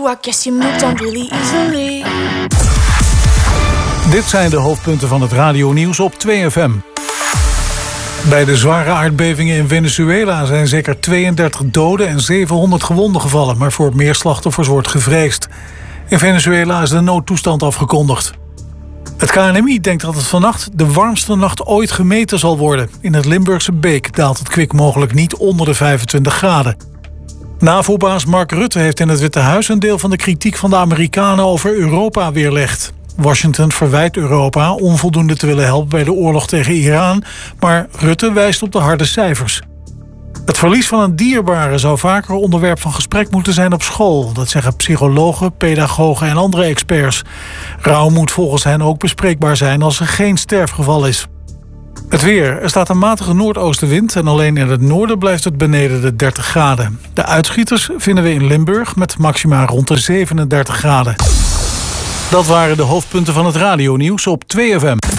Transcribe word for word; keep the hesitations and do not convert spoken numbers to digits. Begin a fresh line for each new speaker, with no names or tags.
you, I guess you moved on really easily.
Dit zijn de hoofdpunten van het radionieuws op twee F M. Bij de zware aardbevingen in Venezuela zijn zeker tweeëndertig doden en zevenhonderd gewonden gevallen, maar voor meer slachtoffers wordt gevreesd. In Venezuela is de noodtoestand afgekondigd. Het K N M I denkt dat het vannacht de warmste nacht ooit gemeten zal worden. In het Limburgse Beek daalt het kwik mogelijk niet onder de vijfentwintig graden. NAVO-baas Mark Rutte heeft in het Witte Huis een deel van de kritiek van de Amerikanen over Europa weerlegd. Washington verwijt Europa onvoldoende te willen helpen bij de oorlog tegen Iran, maar Rutte wijst op de harde cijfers. Het verlies van een dierbare zou vaker onderwerp van gesprek moeten zijn op school. Dat zeggen psychologen, pedagogen en andere experts. Rouw moet volgens hen ook bespreekbaar zijn als er geen sterfgeval is. Het weer. Er staat een matige noordoostenwind en alleen in het noorden blijft het beneden de dertig graden. De uitschieters vinden we in Limburg met maxima rond de zevenendertig graden. Dat waren de hoofdpunten van het radionieuws op twee F M.